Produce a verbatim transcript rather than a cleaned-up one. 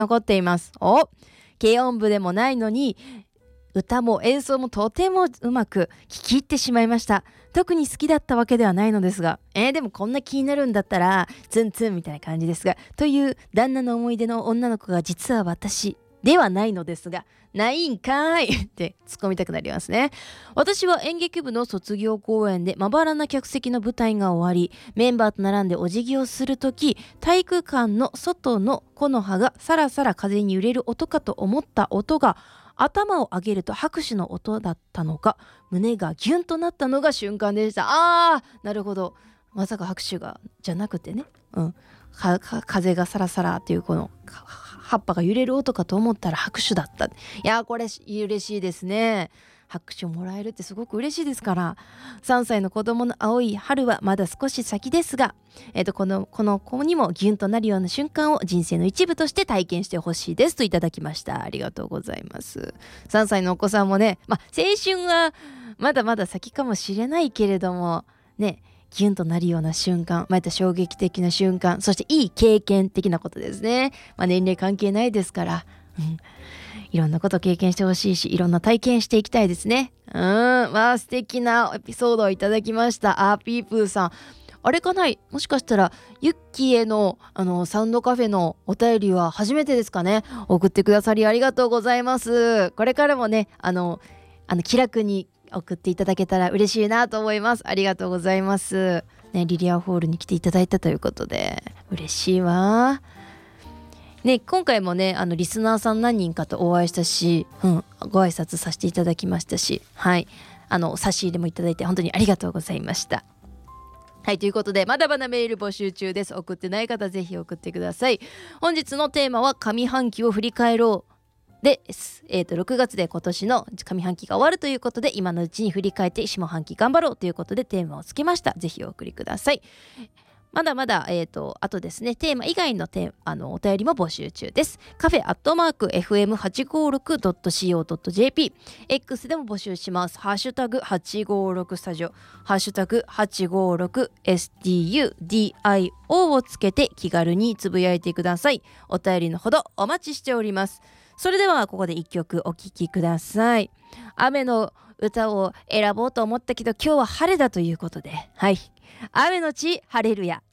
残っています。お、軽音部でもないのに歌も演奏もとてもうまく聴き入ってしまいました。特に好きだったわけではないのですが、えー、でもこんな気になるんだったらツンツンみたいな感じですが、という旦那の思い出の女の子が実は私ではないのですが、ないんかーいって突っ込みたくなりますね。私は演劇部の卒業公演でまばらな客席の舞台が終わり、メンバーと並んでお辞儀をするとき、体育館の外の木の葉がさらさら風に揺れる音かと思った音が、頭を上げると拍手の音だったのか、胸がギュンとなったのが瞬間でした。あー、なるほど。まさか拍手がじゃなくてね、うん、かか風がサラサラっていうこの葉っぱが揺れる音かと思ったら拍手だった。いやー、これ嬉しいですね。拍手をもらえるってすごく嬉しいですから。さんさいの子供の青い春はまだ少し先ですが、えー、とこのこの子にもギュンとなるような瞬間を人生の一部として体験してほしいですといただきました。ありがとうございます。さんさいのお子さんもね、まあ、青春はまだまだ先かもしれないけれどもね、ギュンとなるような瞬間、また衝撃的な瞬間、そしていい経験的なことですね。まあ、年齢関係ないですから、うん、いろんなこと経験してほしいし、いろんな体験していきたいですね。うん、まあ素敵なエピソードをいただきました。あーピープーさん、あれかな、もしかしたらユッキーへのあのサウンドカフェのお便りは初めてですかね。送ってくださりありがとうございます。これからもね、あのあの気楽に送っていただけたら嬉しいなと思います。ありがとうございます、ね、リリアホールに来ていただいたということで嬉しいわね。今回もね、あのリスナーさん何人かとお会いしたし、うん、ご挨拶させていただきましたし、はい、あの差し入れもいただいて本当にありがとうございました。はい、ということでまだまだメール募集中です。送ってない方ぜひ送ってください。本日のテーマは上半期を振り返ろうです、えー、とろくがつで今年の上半期が終わるということで、今のうちに振り返って下半期頑張ろうということでテーマをつけました。ぜひお送りください。まだまだ、えーと、あとですね、テーマ以外のテーあのお便りも募集中です。カフェアットマーク エフエムはちごーろくドットシーオードットジェーピー、 X でも募集します。ハッシュタグはちごーろくスタジオ、ハッシュタグはちごーろく エスティーユーディーアイオー をつけて気軽につぶやいてください。お便りのほどお待ちしております。それではここで一曲お聴きください。雨の歌を選ぼうと思ったけど今日は晴れだということで、はい、雨のち晴れるや。